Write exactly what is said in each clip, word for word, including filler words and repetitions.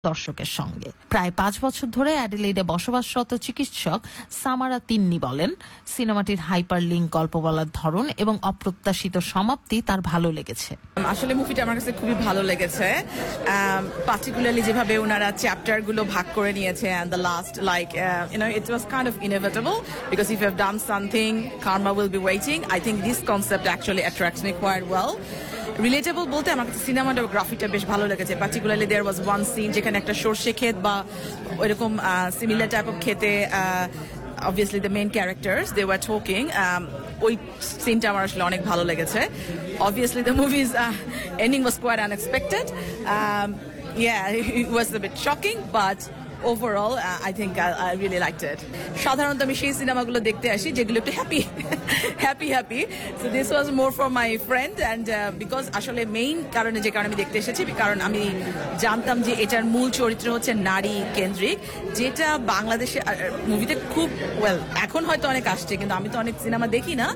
দর্শকের সঙ্গে। প্রায় পাঁচ বছর ধরে অ্যাডিলেইডে বসবাসরত চিকিৎসক সামারা তিন্নি বলেন, সিনেমাটির হাইপার লিঙ্ক, গল্প বলার ধরন এবং অপ্রত্যাশিত সমাপ্তি তার ভালো লেগেছে। আসলে মুভিটা আমার কাছে খুবই ভালো লেগেছে, পার্টিকুলারলি যেভাবে ওনারা চ্যাপ্টার গুলো ভাগ করে নিয়েছে, and the last like uh, you know it was kind of inevitable because if you have done something, karma will be waiting. I think this concept actually attracts me quite well. Relatable বলতে আমার কাছে সিনেমাটোগ্রাফিটা বেশ ভালো লেগেছে, particularly there was one scene যেখানে একটা সর্ষে ক্ষেত বা ওইরকম সিমিলার টাইপ অফ ক্ষেতে obviously the main characters they were talking, ওই সিনটা আমার আসলে অনেক ভালো লেগেছে। Obviously the movie's uh, ending was quite unexpected. Um, yeah, it was a bit shocking, but overall uh, I think I, I really liked it. সাধারণত আমি সেই সিনেমাগুলো দেখতে আসি যেগুলো একটু happy happy happy so this was more for my friend and because আসলে main কারণে যে কারণে আমি দেখতে এসেছি, কারণ আমি জানতাম যে এটার মূল চরিত্র হচ্ছে নারী কেন্দ্রিক, যেটা বাংলাদেশে মুভিতে খুব ওয়েল এখন হয়তো অনেক আসছে, কিন্তু আমি তো অনেক সিনেমা দেখি না।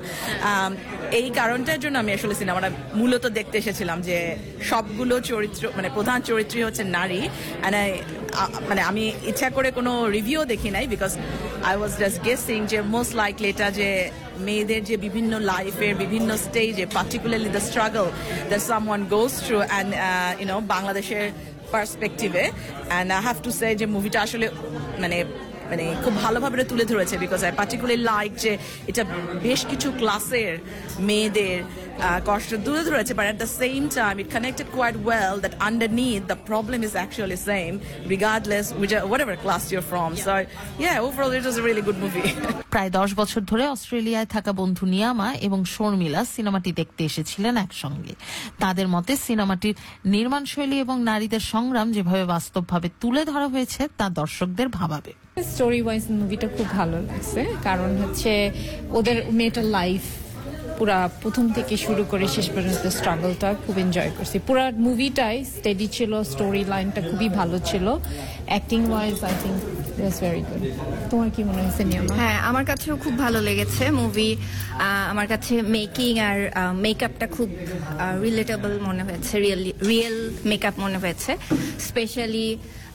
এই কারণটার জন্য আমি আসলে সিনেমাটা মূলত দেখতে এসেছিলাম, যে সবগুলো চরিত্র মানে প্রধান চরিত্রই হচ্ছে নারী। অ্যান্ড মানে আমি ইচ্ছা করে কোনো রিভিউ দেখি নাই, because I was just guessing যে মোস্ট লাইকলি এটা যে মেয়েদের যে বিভিন্ন লাইফের বিভিন্ন স্টেজে, particularly the struggle that someone goes through and you know বাংলাদেশের পার্সপেক্টিভে। And I have to say যে মুভিটা আসলে মানে মানে খুব ভালোভাবে তুলে ধরেছে, বিকজ আই পার্টিকুলারলি লাইক যে এটা বেশ কিছু ক্লাসের মেয়েদের কষ্ট তুলে ধরেছে, but at the same time it connected quite well that underneath the problem is actually same regardless which whatever class you're from. So yeah, overall it was a really good movie. প্রায় দশ বছর ধরে অস্ট্রেলিয়ায় থাকা বন্ধু নিয়ামা এবং শর্মিলা সিনেমাটি দেখতে এসেছিলেন একসঙ্গে। তাদের মতে সিনেমাটির নির্মাণশৈলী এবং নারীদের সংগ্রাম যেভাবে বাস্তবভাবে তুলে ধরা হয়েছে তা দর্শকদের ভাবাবে। স্টোরি ওয়াইজ মুভিটা খুব ভালো লাগছে, কারণ হচ্ছে ওদের মেয়েটার লাইফ পুরা প্রথম থেকে শুরু করে শেষ পর্যন্ত স্ট্রাগলটা খুব এনজয় করছি। পুরা মুভিটাই স্টেডি ছিল, স্টোরি লাইনটা খুবই ভালো ছিল, acting wise I think it's very good. তোমার কি মনে হয়েছে নিয়মা? হ্যাঁ, আমার কাছেও খুব ভালো লেগেছে মুভি। আমার কাছে মেকিং আর মেকআপটা খুব রিলেটেবল মনে হয়েছে, রিয়েলি রিয়েল মেকআপ মনে হয়েছে, স্পেশালি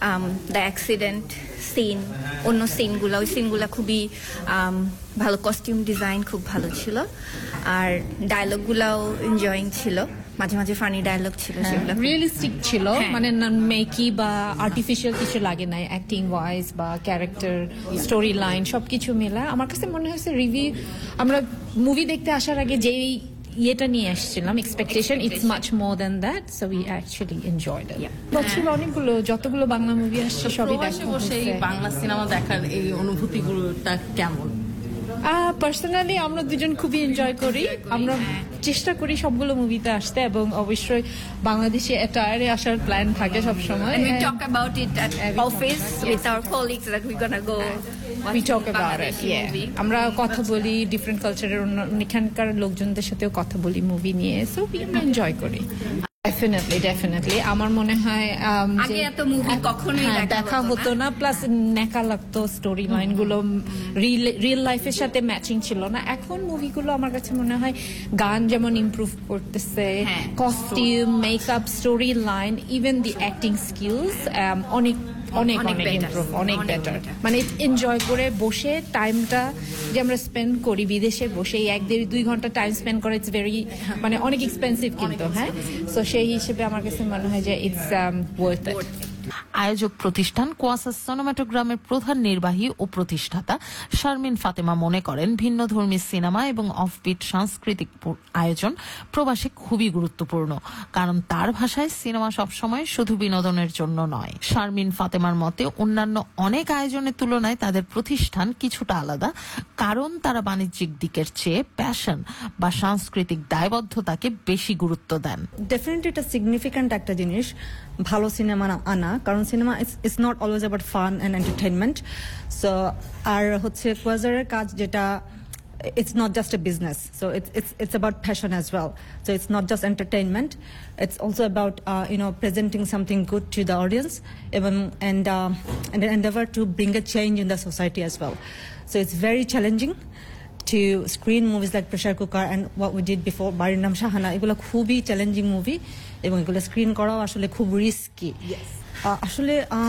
দ্য অ্যাক্সিডেন্ট সিন, অন্য সিনগুলো ওই সিনগুলো খুবই ভালো, কস্টিউম ডিজাইন খুব ভালো ছিল, আর ডায়লগগুলাও এনজয়িং ছিল, মাঝে মাঝে ফানি ডায়লগ ছিল, সেগুলো রিয়েলিস্টিক ছিল, মানে মেকি বা আর্টিফিশিয়াল কিছু লাগে নাই, অ্যাক্টিং ওয়াইজ বা ক্যারেক্টার, স্টোরি লাইন সবকিছু মেলা। আমার কাছে মনে হয়েছে রিভিউ আমরা মুভি দেখতে আসার আগে যেই ইয়েটা নিয়ে আসছিলাম, expectation, it's much more than that, so we actually enjoyed ইট। বছর অনেকগুলো যতগুলো বাংলা মুভি আসছে সবই দেখা হয়েছে। বাংলা সিনেমা দেখার এই অনুভূতিগুলোটা কেমন? পার্সোনালি আমরা দুজন খুবই এনজয় করি, আমরা চেষ্টা করি সবগুলো মুভিতে আসতে, এবং অবশ্যই বাংলাদেশে অ্যাটায়ারে আসার প্ল্যান থাকে সবসময়। We talk about it at office with our colleagues that we're gonna go. We talk about it, yeah. আমরা কথা বলি ডিফারেন্ট কালচারের, এখানকার লোকজনদের সাথেও কথা বলি মুভি নিয়ে, সো আমরা এনজয় করি। ডেফিনেটলি ডেফিনেটলি আমার মনে হয় আগে এত মুভি কখনোই দেখা হতো না, প্লাস নেকা লাগতো, স্টোরি লাইন গুলো রিয়েল লাইফের সাথে ম্যাচিং ছিল না। এখন মুভিগুলো আমার কাছে মনে হয় গান যেমন ইমপ্রুভ করতেছে, costume, makeup, story line, even দি অ্যাক্টিং স্কিলস অনেক অনেক অনেক ইমপ্রুভ, অনেক বেটার। মানে এনজয় করে বসে টাইমটা যে আমরা স্পেন্ড করি বিদেশে বসে, এক দেড় দুই ঘন্টা টাইম স্পেন্ড করে, ইটস ভেরি মানে অনেক এক্সপেন্সিভ কিন্তু, হ্যাঁ, সো সেই হিসেবে আমার কাছে মনে হয় যে ইটস ওয়ার্থ ইট। আয়োজক প্রতিষ্ঠান কোয়াসাস সিনেমাটোগ্রামের প্রধান নির্বাহী ও প্রতিষ্ঠাতা শারমিন ফাতেমা মনে করেন, ভিন্নধর্মী সিনেমা এবং অফবিট সাংস্কৃতিক আয়োজন প্রবাসে খুবই গুরুত্বপূর্ণ, কারণ তার ভাষায় সিনেমা সবসময় শুধু বিনোদনের জন্য নয়। শারমিন ফাতেমার মতে অন্যান্য অনেক আয়োজনের তুলনায় তাদের প্রতিষ্ঠান কিছুটা আলাদা, কারণ তারা বাণিজ্যিক দিকের চেয়ে প্যাশন বা সাংস্কৃতিক দায়বদ্ধতাকে বেশি গুরুত্ব দেন। ডেফিনেটলি এটা সিগনিফিক্যান্ট একটা জিনিস ভালো সিনেমা আনা, কারণ cinema it's not always about fun and entertainment. So আর হচ্ছে কোয়াজারের কাজ যেটা, it's not just a business, so it's it's it's about passion as well, so it's not just entertainment, it's also about uh, you know presenting something good to the audience, even and uh, and an endeavor to bring a change in the society as well. So it's very challenging to screen movies like Pressure Cooker and what we did before Barir Naam Shahana. এগুলো খুবই challenging movie এবং এগুলো screen করাও আসলে খুব risky. আসলে